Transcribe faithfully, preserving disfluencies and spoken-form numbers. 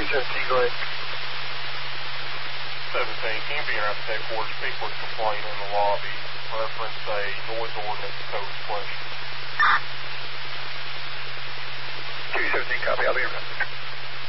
two seventeen, go ahead. seventeen, Campion Architect Quarters, people are complaining in the lobby, reference a noise ordinance code